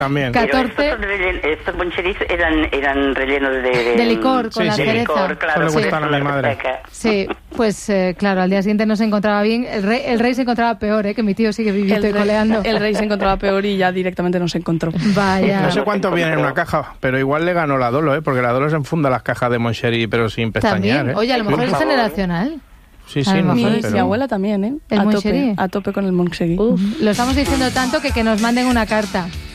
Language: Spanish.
También. 14. Estos moncheris eran rellenos de licor, con la cereza. Licor, claro, eso le gustan a mi madre. Sí, pues claro, al día siguiente no se encontraba bien. El rey se encontraba peor, que mi tío sigue viviendo y coleando. El rey se encontraba peor y ya directamente no se encontró. Vaya. No sé cuánto viene en una caja, pero igual le ganó la Dolo, porque la Dolo se enfunda las cajas de Moncherí, pero sin pestañear. También. Oye, a lo mejor es generacional. Sí, no Mi sé, pero... abuela también, ¿El Moncherí? A tope con el Moncherí. Lo estamos diciendo tanto que nos manden una carta.